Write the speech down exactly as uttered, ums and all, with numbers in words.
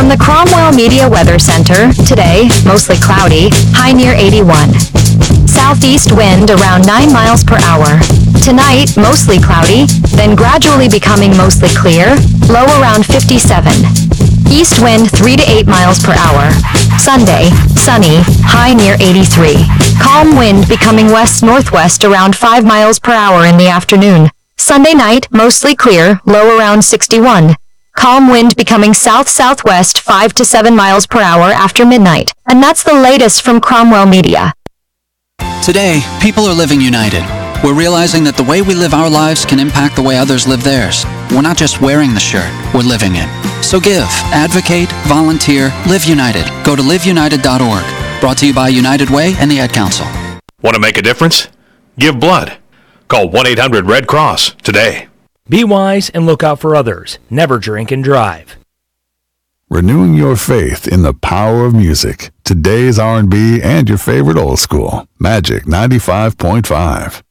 the Cromwell Media Weather Center, today, mostly cloudy, high near eighty-one. Southeast wind around nine miles per hour. Tonight, mostly cloudy, then gradually becoming mostly clear, low around fifty-seven. East wind three to eight miles per hour. Sunday, sunny, high near eighty-three. Calm wind becoming west-northwest around five miles per hour in the afternoon. Sunday night, mostly clear, low around sixty-one. Calm wind becoming south-southwest five to seven miles per hour after midnight. And that's the latest from Cromwell Media. Today, people are living united. We're realizing that the way we live our lives can impact the way others live theirs. We're not just wearing the shirt, we're living it. So give, advocate, volunteer, live united. Go to live united dot org. Brought to you by United Way and the Ad Council. Want to make a difference? Give blood. Call one eight hundred red cross today. Be wise and look out for others. Never drink and drive. Renewing your faith in the power of music. Today's R and B and your favorite old school. Magic ninety-five point five.